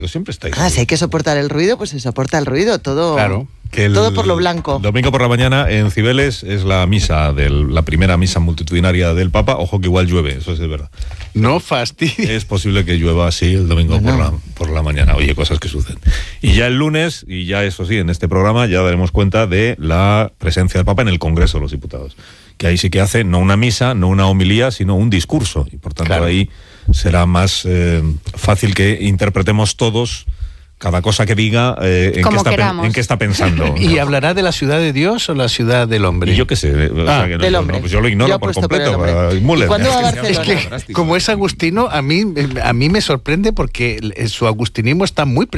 Siempre estáis. Si hay que soportar el ruido, pues se soporta el ruido, todo. Claro. Todo por lo blanco. Domingo por la mañana en Cibeles es la primera misa multitudinaria del Papa. Ojo que igual llueve, eso sí es verdad. No fastidies. Es posible que llueva así el domingo por la mañana. Oye, cosas que suceden. Y ya el lunes, y ya eso sí, en este programa ya daremos cuenta de la presencia del Papa en el Congreso de los Diputados. Que ahí sí que hace no una misa, no una homilía, sino un discurso. Y por tanto ahí será más fácil que interpretemos todos cada cosa que diga en qué está pensando. ¿Y hablará de la ciudad de Dios o la ciudad del hombre? Y yo qué sé. Del hombre. Pues yo lo ignoro por completo. ¿Y cuándo va a Barcelona? Es que, como es agustino, a mí me sorprende porque su agustinismo está muy presente.